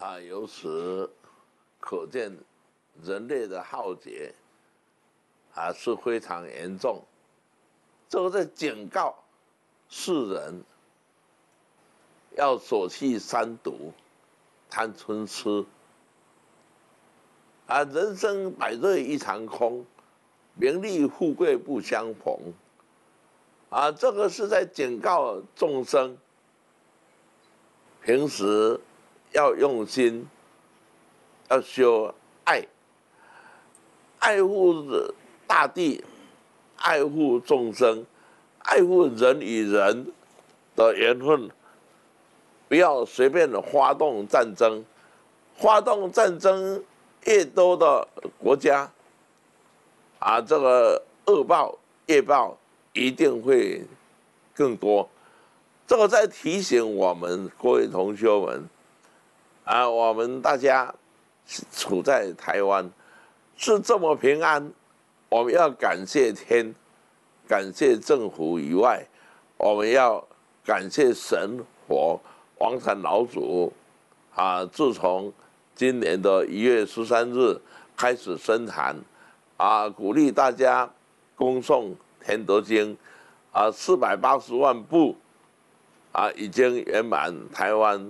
由此可见人类的浩劫是非常严重。这个在警告世人要舍弃三毒，贪嗔痴。人生百岁一场空，名利富贵不相逢。这个是在警告众生，平时要用心，要修爱，爱护大地，爱护众生，爱护人与人的缘分，不要随便的发动战争。发动战争越多的国家，这个恶报业报一定会更多。这个在提醒我们各位同学们，我们大家处在台湾是这么平安，我们要感谢天，感谢政府以外，我们要感谢神佛王禅老祖。自从今年的1月13日开始生坛，鼓励大家恭诵《天德经》，480万部，已经圆满台湾